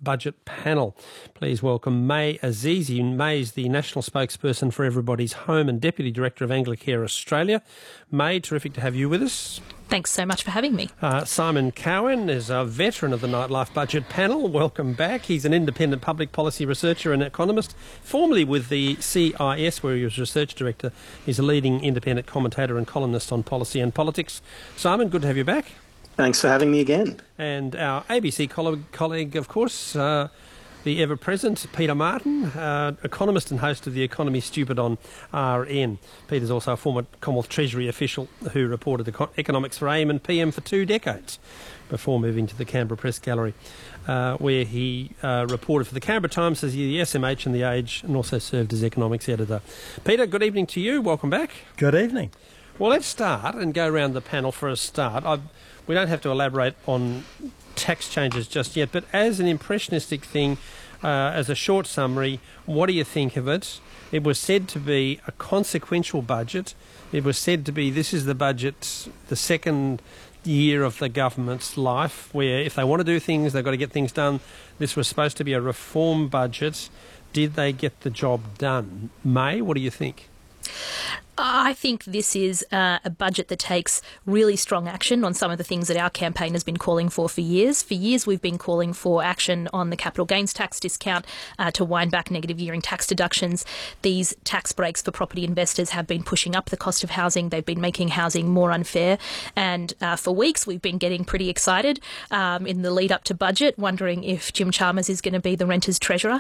Budget Panel. Please welcome May Azizi. May is the National Spokesperson for Everybody's Home and Deputy Director of Anglicare Australia. May, terrific to have you with us. Thanks so much for having me. Simon Cowan is a veteran of the Nightlife Budget Panel. Welcome back. He's an independent public policy researcher and economist, formerly with the CIS, where he was Research Director. He's a leading independent commentator and columnist on policy and politics. Simon, good to have you back. Thanks for having me again. And our ABC colleague, of course, the ever-present Peter Martin, economist and host of The Economy Stupid on RN. Peter's also a former Commonwealth Treasury official who reported economics for AM and PM for 2 decades before moving to the Canberra Press Gallery, where he reported for the Canberra Times, as the SMH and The Age, and also served as economics editor. Peter, good evening to you. Welcome back. Good evening. Well, let's start and go around the panel for a start. We don't have to elaborate on tax changes just yet, but as an impressionistic thing, as a short summary, what do you think of it? It was said to be a consequential budget. It was said to be this is the budget, the second year of the government's life, where if they want to do things, they've got to get things done. This was supposed to be a reform budget. Did they get the job done? May, what do you think? I think this is a budget that takes really strong action on some of the things that our campaign has been calling for years. For years, we've been calling for action on the capital gains tax discount to wind back negative gearing tax deductions. These tax breaks for property investors have been pushing up the cost of housing. They've been making housing more unfair. And for weeks, we've been getting pretty excited in the lead up to budget, wondering if Jim Chalmers is going to be the renters' treasurer.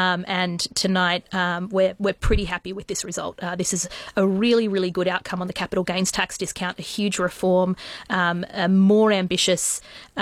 And tonight, we're pretty happy with this result. This is a really, really good outcome on the capital gains tax discount, a huge reform, a more ambitious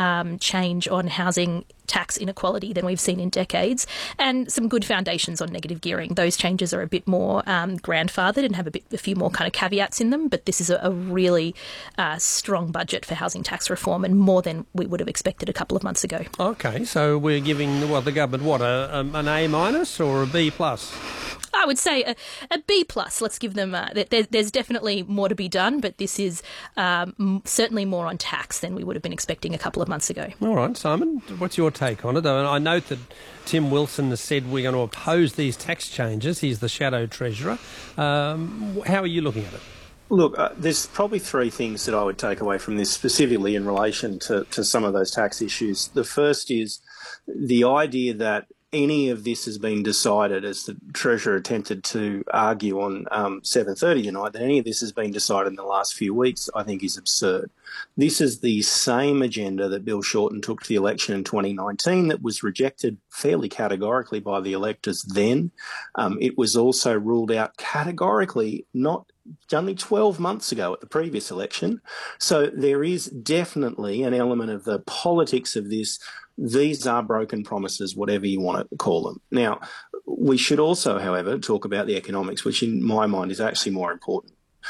change on housing tax inequality than we've seen in decades, and some good foundations on negative gearing. Those changes are a bit more grandfathered and have a few more kind of caveats in them, but this is a really strong budget for housing tax reform, and more than we would have expected a couple of months ago. Okay, so we're giving the government an A minus or a B plus? I would say a B plus. Let's give them. There's definitely more to be done, but this is certainly more on tax than we would have been expecting a couple of months ago. All right, Simon, what's your take on it? I note that Tim Wilson has said we're going to oppose these tax changes. He's the shadow treasurer. How are you looking at it? Look, there's probably 3 things that I would take away from this, specifically in relation to some of those tax issues. The first is the idea that any of this has been decided, as the Treasurer attempted to argue on 7:30 tonight, that any of this has been decided in the last few weeks, I think is absurd. This is the same agenda that Bill Shorten took to the election in 2019 that was rejected fairly categorically by the electors then. It was also ruled out categorically only 12 months ago at the previous election. So there is definitely an element of the politics of this. These are broken promises, whatever you want to call them. Now, we should also, however, talk about the economics, which in my mind is actually more important.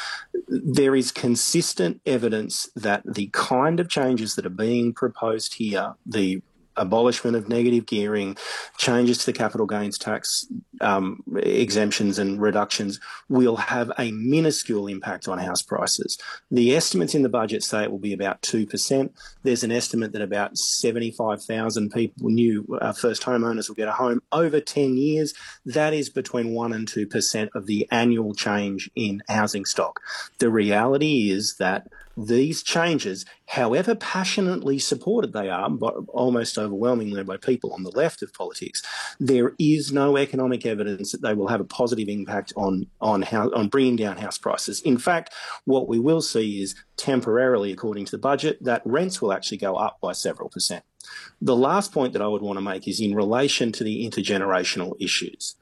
There is consistent evidence that the kind of changes that are being proposed here, the abolishment of negative gearing, changes to the capital gains tax exemptions and reductions, will have a minuscule impact on house prices. The estimates in the budget say it will be about 2%. There's an estimate that about 75,000 people, new first homeowners, will get a home over 10 years. That is between 1 and 2% of the annual change in housing stock. The reality is that these changes, however passionately supported they are, but almost overwhelmingly by people on the left of politics, there is no economic evidence that they will have a positive impact on bringing down house prices. In fact, what we will see is temporarily, according to the budget, that rents will actually go up by several percent. The last point that I would want to make is in relation to the intergenerational issues.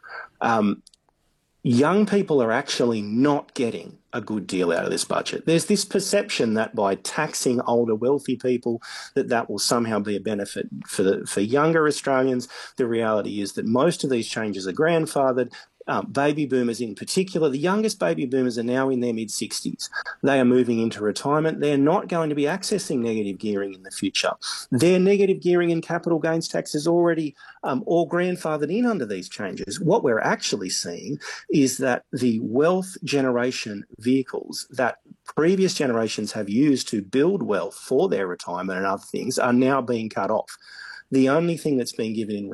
Young people are actually not getting a good deal out of this budget. There's this perception that by taxing older wealthy people that will somehow be a benefit for younger Australians. The reality is that most of these changes are grandfathered. Baby boomers in particular, the youngest baby boomers are now in their mid-60s. They are moving into retirement. They're not going to be accessing negative gearing in the future. Their negative gearing and capital gains tax is already all grandfathered in under these changes. What we're actually seeing is that the wealth generation vehicles that previous generations have used to build wealth for their retirement and other things are now being cut off. The only thing that's being given in